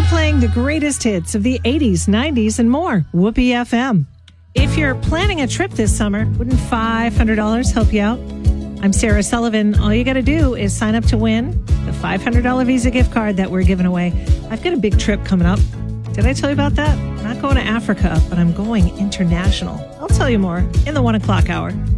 playing the greatest hits of the 80s, 90s, and more. Whoopee FM. If you're planning a trip this summer, wouldn't $500 help you out? I'm Sarah Sullivan. All you got to do is sign up to win the $500 Visa gift card that we're giving away. I've got a big trip coming up. Did I tell you about that? I'm not going to Africa, but I'm going international. I'll tell you more in the 1 o'clock hour.